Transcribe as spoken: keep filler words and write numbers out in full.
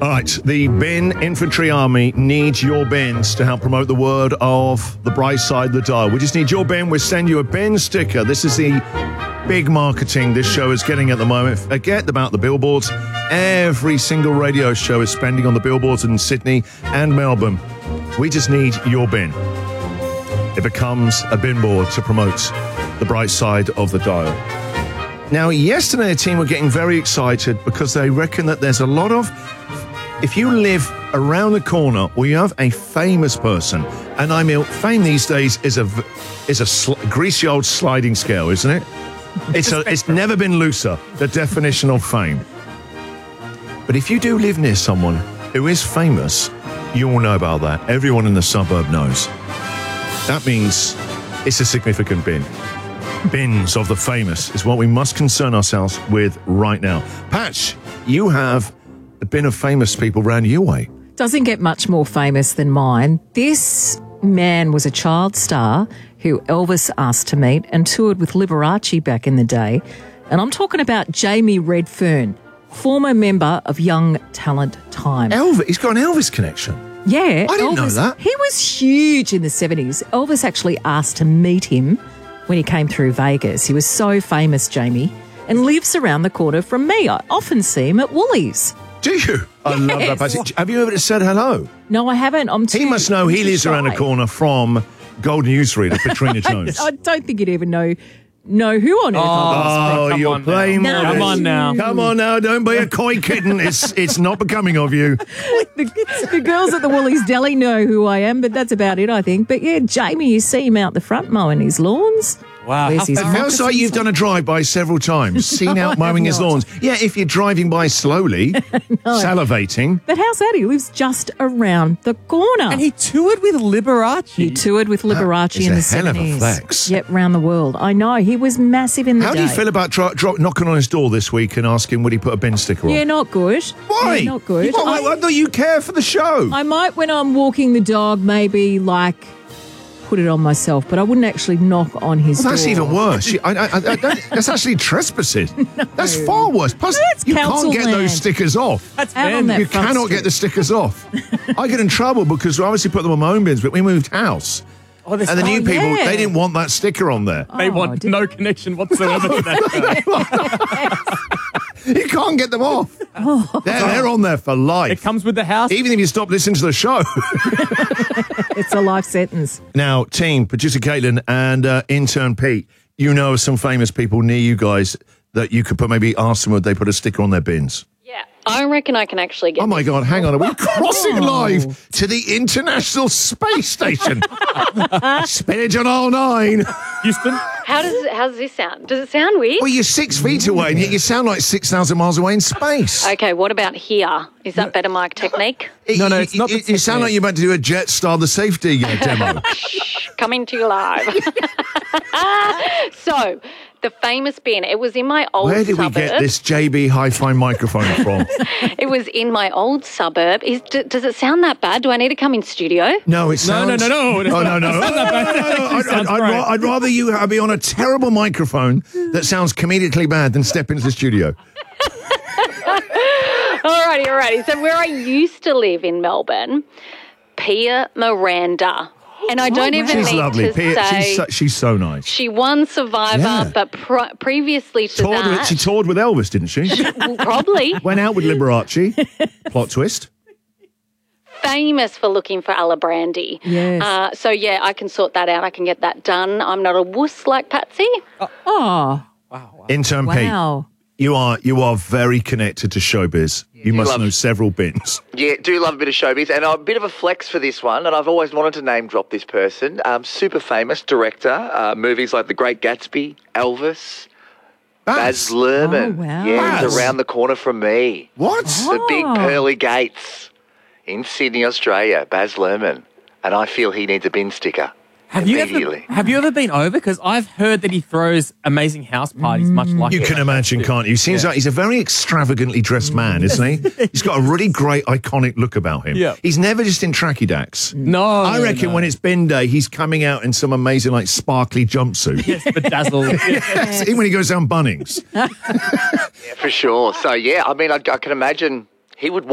All right, the Bin Infantry Army needs your bins to help promote the word of the bright side of the dial. We just need your bin. We'll send you a bin sticker. This is the big marketing this show is getting at the moment. Forget about the billboards. Every single radio show is spending on the billboards in Sydney and Melbourne. We just need your bin. It becomes a bin board to promote the bright side of the dial. Now, yesterday, the team were getting very excited because they reckon that there's a lot of... If you live around the corner or you have a famous person, and I mean, fame these days is a, is a sl- greasy old sliding scale, isn't it? It's, a, it's never been looser, the definition of fame. But if you do live near someone who is famous, you will know about that. Everyone in the suburb knows. That means it's a significant bin. Bins of the famous is what we must concern ourselves with right now. Patch, you have a bin of famous people round your way. Doesn't get much more famous than mine. This man was a child star who Elvis asked to meet and toured with Liberace back in the day. And I'm talking about Jamie Redfern, former member of Young Talent Time. Elvis, he's got an Elvis connection. Yeah. I didn't Elvis, know that. He was huge in the seventies. Elvis actually asked to meet him when he came through Vegas. He was so famous, Jamie, and lives around the corner from me. I often see him at Woolies. Do you? I love that. Patch. Have you ever said hello? No, I haven't. I'm too He must know I'm he too lives around the shy. corner from Gold Newsreader, Katrina Jones. I don't think you'd even know know who on earth I was. Oh, Come you're on playing now. modest. Come on now. Come on now, don't be a coy kitten. It's it's not becoming of you. The, the girls at the Woolies Deli know who I am, but that's about it, I think. But yeah, Jamie, you see him out the front mowing his lawns. Wow. Where's how his far- It sounds like you've done a drive-by several times, seen out No, I mowing have his not. lawns. Yeah, if you're driving by slowly, salivating. But how's that? He lives just around the corner. And he toured with Liberace. He toured with Liberace is in a the hell of a seventies. flex. Yep, round the world. I know. He was massive in the How day. do you feel about dro- dro- knocking on his door this week and asking would he put a bin sticker on? Yeah, not good. Why? Yeah, not good. Well, I, I thought you care for the show. I might, when I'm walking the dog, maybe like put it on myself, but I wouldn't actually knock on his Well, that's door. even worse. You- I, I, I, I don't- that's actually trespassing. That's far worse. Plus, That's you can't council get land. those stickers off. That's Out on Ben. that You front cannot street. get the stickers off. I get in trouble because we obviously put them on my own bins, but we moved house. Oh, this- And the new Oh, people, yeah. they didn't want that sticker on there. They Oh, want did- no connection whatsoever to that. You can't get them off. Oh. They're, they're on there for life. It comes with the house. Even if you stop listening to the show. It's a life sentence. Now, team, producer Caitlin and uh, intern Pete, you know of some famous people near you guys that you could put maybe ask them would they put a sticker on their bins. Yeah, I reckon I can actually get Oh my this. God, hang on. Are we crossing Oh. live to the International Space Station? Spinach on all nine. Houston. How does it, how does this sound? Does it sound weird? Well, you're six feet away and yet you sound like six thousand miles away in space. Okay, what about here? Is that better mic technique? No, no, it's not the You, you sound technique. like you're about to do a Jetstar the safety uh, demo. Coming to you live. So, the famous bin. It was in my old Where did we suburb. get this J B hi-fi microphone from? It was in my old suburb. Is, d- does it sound that bad? Do I need to come in studio? No, it No, sounds... no, no, no. Oh, no, no. It's not that bad. No, no, no. I'd, Sounds I'd, I'd, great. ra- I'd rather you be on a terrible microphone that sounds comedically bad than step into the studio. Alrighty, alrighty. So where I used to live in Melbourne, Pia Miranda. And I don't even She's need lovely. to Pia, say... she's, so, she's so nice. She won Survivor, Yeah. but pr- previously to Toured with, that... she toured with Elvis, didn't she? well, probably Went out with Liberace. Plot twist. famous for looking for Alabrandy. Yes. Uh, so, yeah, I can sort that out. I can get that done. I'm not a wuss like Patsy. Oh, Wow, wow. Intern Pete, wow. you are, you are very connected to showbiz. You must love- know several bins. Yeah, do love a bit of showbiz, and a bit of a flex for this one, and I've always wanted to name drop this person. Um, super famous director, uh, movies like The Great Gatsby, Elvis, Baz Luhrmann. Oh, wow. Yeah, he's Baz. around the corner from me. What? The big Oh. pearly gates in Sydney, Australia, Baz Luhrmann. And I feel he needs a bin sticker. Have you ever Immediately. have you ever been over? Because I've heard that he throws amazing house parties, much like You it. can imagine, can't you? Seems Yeah. like he's a very extravagantly dressed man, isn't he? He's got a really great, iconic look about him. Yeah. He's never just in tracky dacks. No, I no, reckon no. when it's bin day, he's coming out in some amazing, like, sparkly jumpsuit. Yes, bedazzled. Yes, even when he goes down Bunnings. Yeah, for sure. So, yeah, I mean, I, I can imagine he would